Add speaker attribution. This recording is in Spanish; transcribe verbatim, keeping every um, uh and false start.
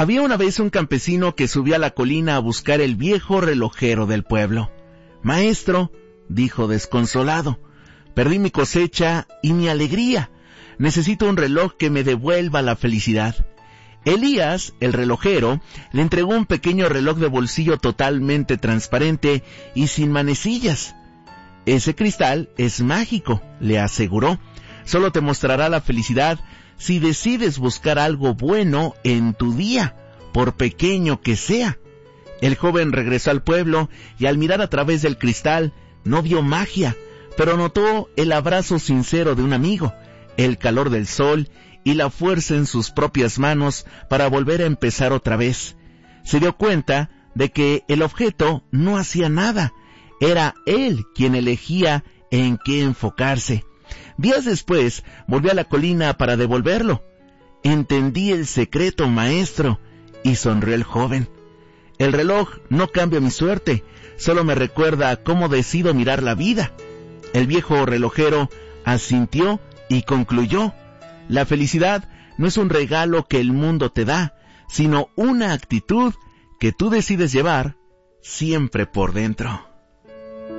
Speaker 1: Había una vez un campesino que subía a la colina a buscar el viejo relojero del pueblo. «Maestro», dijo desconsolado, «perdí mi cosecha y mi alegría. Necesito un reloj que me devuelva la felicidad». Elías, el relojero, le entregó un pequeño reloj de bolsillo totalmente transparente y sin manecillas. «Ese cristal es mágico», le aseguró. «Solo te mostrará la felicidad si decides buscar algo bueno en tu día, por pequeño que sea». El joven regresó al pueblo y al mirar a través del cristal no vio magia, pero notó el abrazo sincero de un amigo, el calor del sol y la fuerza en sus propias manos para volver a empezar otra vez. Se dio cuenta de que el objeto no hacía nada, era él quien elegía en qué enfocarse. Días después volvió a la colina para devolverlo. «Entendí el secreto, maestro», y sonrió el joven. «El reloj no cambia mi suerte, solo me recuerda cómo decido mirar la vida». El viejo relojero asintió y concluyó: «La felicidad no es un regalo que el mundo te da, sino una actitud que tú decides llevar siempre por dentro».